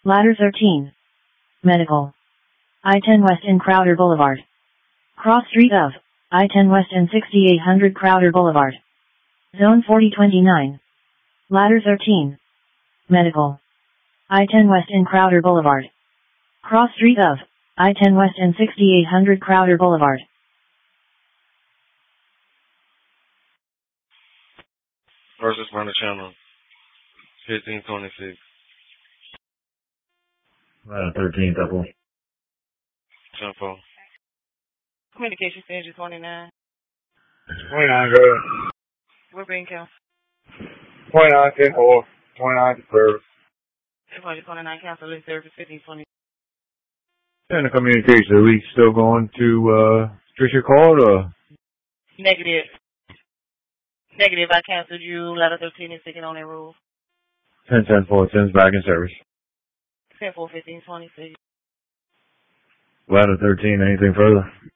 Ladder 13. Medical. I-10 West and Crowder Boulevard. Cross street of I-10 West and 6800 Crowder Boulevard. Zone 4029. Ladder 13. Medical. I-10 West and Crowder Boulevard. Cross street of I-10 West and 6800 Crowder Boulevard. First responder channel 1526. Ladder 13, double. 10-4. Communication stage 29. 29, go ahead. We're being counsel. 29, 10-4. 29 to service. 229 counsel, list service 1520. And the communication, are we still going to, Tricia Court or? Negative. Negative, I canceled you. Ladder 13 is sticking on that rule. 10-4, 10's back in service. 10-4, 1520, please. Ladder 13, anything further?